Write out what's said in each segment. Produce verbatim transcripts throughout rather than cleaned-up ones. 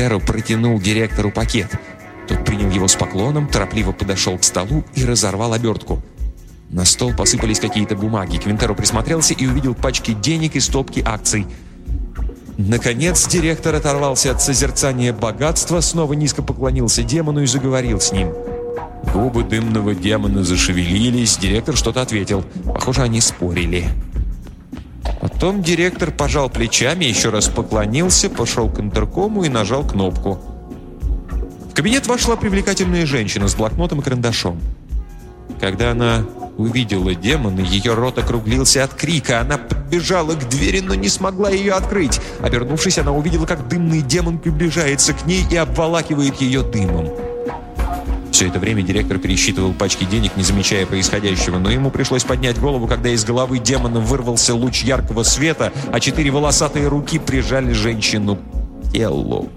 Квинтеро протянул директору пакет. Тот принял его с поклоном, торопливо подошел к столу и разорвал обертку. На стол посыпались какие-то бумаги. Квинтеро присмотрелся и увидел пачки денег и стопки акций. Наконец директор оторвался от созерцания богатства, снова низко поклонился демону и заговорил с ним. Губы дымного демона зашевелились, директор что-то ответил. Похоже, они спорили. Потом директор пожал плечами, еще раз поклонился, пошел к интеркому и нажал кнопку. В кабинет вошла привлекательная женщина с блокнотом и карандашом. Когда она увидела демона, ее рот округлился от крика. Она подбежала к двери, но не смогла ее открыть. Обернувшись, она увидела, как дымный демон приближается к ней и обволакивает ее дымом. Все это время директор пересчитывал пачки денег, не замечая происходящего, но ему пришлось поднять голову, когда из головы демона вырвался луч яркого света, а четыре волосатые руки прижали женщину к телу.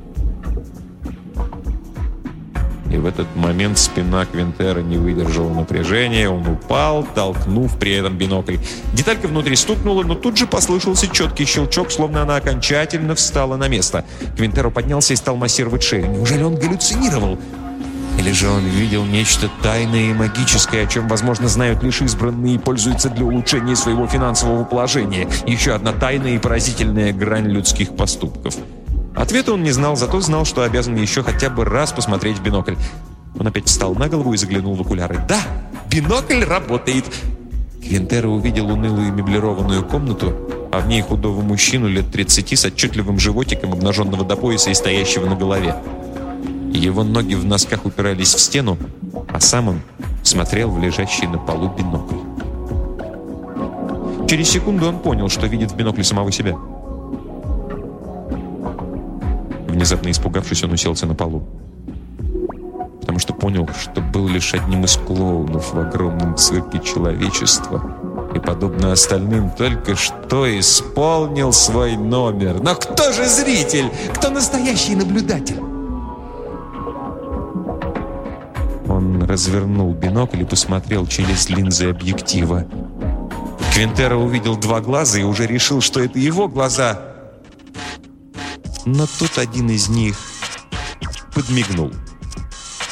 И в этот момент спина Квинтеро не выдержала напряжения, он упал, толкнув при этом бинокль. Деталька внутри стукнула, но тут же послышался четкий щелчок, словно она окончательно встала на место. Квинтеро поднялся и стал массировать шею. Неужели он галлюцинировал? Или же он видел нечто тайное и магическое, о чем, возможно, знают лишь избранные и пользуются для улучшения своего финансового положения? Еще одна тайная и поразительная грань людских поступков. Ответа он не знал, зато знал, что обязан еще хотя бы раз посмотреть в бинокль. Он опять встал на голову и заглянул в окуляры. Да, бинокль работает! Квинтеро увидел унылую меблированную комнату, а в ней худого мужчину лет тридцати с отчетливым животиком, обнаженного до пояса и стоящего на голове. Его ноги в носках упирались в стену, а сам он смотрел в лежащий на полу бинокль. Через секунду он понял, что видит в бинокле самого себя. Внезапно испугавшись, он уселся на полу. Потому что понял, что был лишь одним из клоунов в огромном цирке человечества. И, подобно остальным, только что исполнил свой номер. Но кто же зритель? Кто настоящий наблюдатель? Он развернул бинокль и посмотрел через линзы объектива. Квинтеро увидел два глаза и уже решил, что это его глаза. Но тут один из них подмигнул.